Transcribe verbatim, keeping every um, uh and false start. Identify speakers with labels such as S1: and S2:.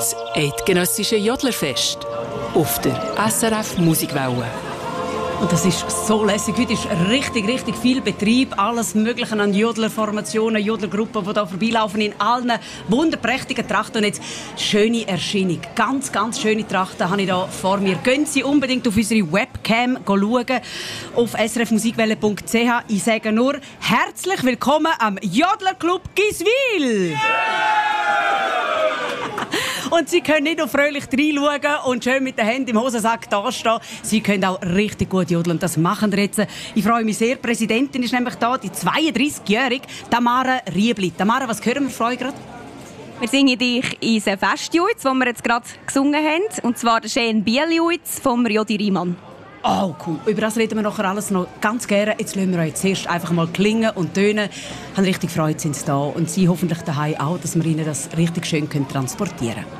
S1: Das eidgenössische Jodlerfest auf der S R F Musikwelle.
S2: Und das ist so lässig. Heute ist richtig, richtig viel Betrieb. Alles Mögliche an Jodlerformationen, Jodlergruppen, die hier vorbeilaufen in allen wunderprächtigen Trachten. Und jetzt schöne Erscheinung. Ganz, ganz schöne Trachten habe ich hier vor mir. Gehen Sie unbedingt auf unsere Webcam schauen, auf s r f musikwelle punkt c h. Ich sage nur herzlich willkommen am Jodlerclub Giswil. Yeah! Und Sie können nicht nur fröhlich reinschauen und schön mit den Händen im Hosensack da stehen. Sie können auch richtig gut jodeln. Das machen wir jetzt. Ich freue mich sehr. Die Präsidentin ist nämlich da, die zweiunddreißigjährige Tamara Riebli. Tamara, was hören wir von euch gerade?
S3: Wir singen dich in ein Festjuiz, das wir jetzt gerade gesungen haben. Und zwar den schönen Bieljuiz vom Jodi Riemann.
S2: Oh, cool. Über das reden wir nachher alles noch ganz gerne. Jetzt lassen wir euch zuerst einfach mal klingen und tönen. Ich habe richtig Freude, sind Sie da. Und Sie hoffentlich daheim auch, dass wir Ihnen das richtig schön transportieren können.